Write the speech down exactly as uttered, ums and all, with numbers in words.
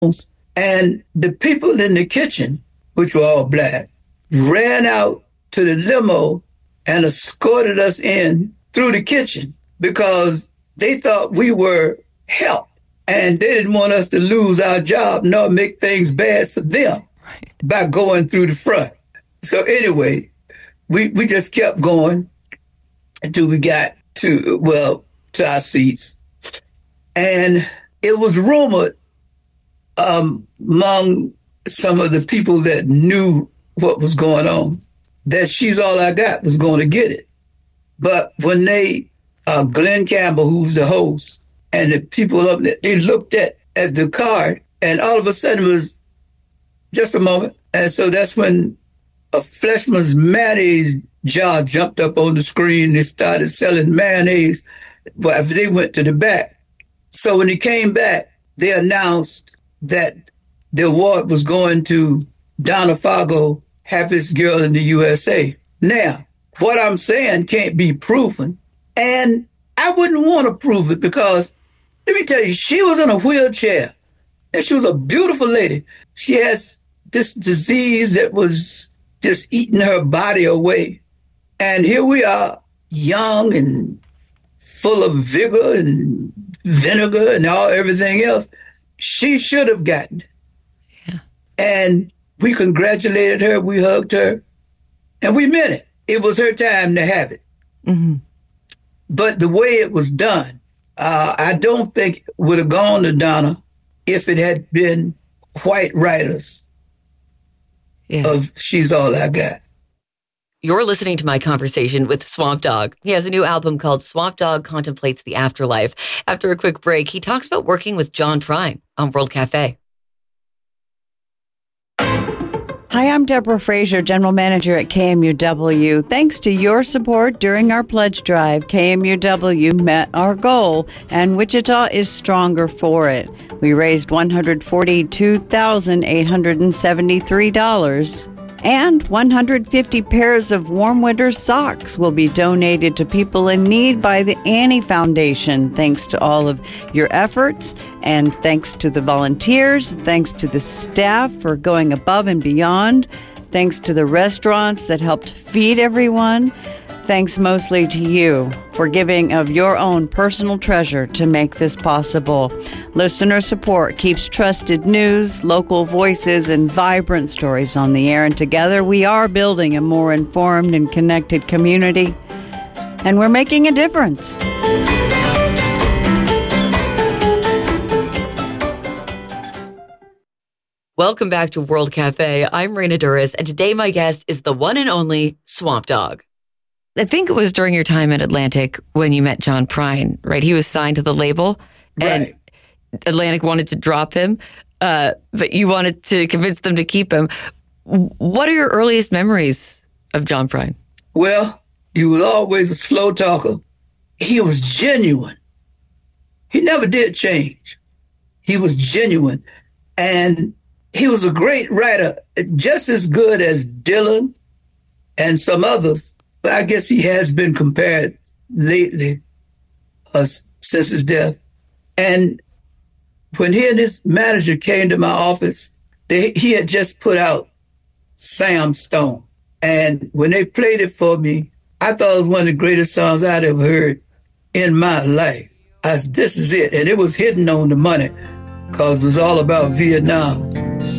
And the people in the kitchen, which were all black, ran out to the limo and escorted us in through the kitchen because they thought we were help. And they didn't want us to lose our job nor make things bad for them right. by going through the front. So anyway, we, we just kept going until we got to, well, to our seats. And it was rumored um, among some of the people that knew what was going on that She's All I Got was going to get it. But when they, uh, Glenn Campbell, who's the host, and the people up there, they looked at, at the card, and all of a sudden it was just a moment. And so that's when a Fleischmann's mayonnaise jar jumped up on the screen. They started selling mayonnaise, but after they went to the back. So when he came back, they announced that the award was going to Donna Fargo, happiest girl in the U S A. Now, what I'm saying can't be proven, and I wouldn't want to prove it because, let me tell you, she was in a wheelchair, and she was a beautiful lady. She has this disease that was just eating her body away. And here we are, young and full of vigor and vinegar and all everything else. She should have gotten it. Yeah. And we congratulated her, we hugged her, and we meant it. It was her time to have it. Mm-hmm. But the way it was done, uh, I don't think it would have gone to Donna if it had been white writers yeah. of She's All I Got. You're listening to my conversation with Swamp Dogg. He has a new album called Swamp Dogg Contemplates the Afterlife. After a quick break, he talks about working with John Prine on World Cafe. Hi, I'm Deborah Frazier, General Manager at K M U W. Thanks to your support during our pledge drive, K M U W met our goal, and Wichita is stronger for it. We raised one hundred forty-two thousand eight hundred seventy-three dollars. And one hundred fifty pairs of warm winter socks will be donated to people in need by the Annie Foundation. Thanks to all of your efforts, and thanks to the volunteers, thanks to the staff for going above and beyond, thanks to the restaurants that helped feed everyone. Thanks mostly to you for giving of your own personal treasure to make this possible. Listener support keeps trusted news, local voices, and vibrant stories on the air. And together we are building a more informed and connected community. And we're making a difference. Welcome back to World Cafe. I'm Raina Douris, and today my guest is the one and only Swamp Dogg. I think it was during your time at Atlantic when you met John Prine, right? He was signed to the label, and right. Atlantic wanted to drop him, uh, but you wanted to convince them to keep him. What are your earliest memories of John Prine? Well, he was always a slow talker. He was genuine. He never did change. He was genuine. And he was a great writer, just as good as Dylan and some others. But I guess he has been compared lately uh, since his death. And when he and his manager came to my office, they, he had just put out Sam Stone. And when they played it for me, I thought it was one of the greatest songs I'd ever heard in my life. I said, this is it. And it was hitting on the money because it was all about Vietnam.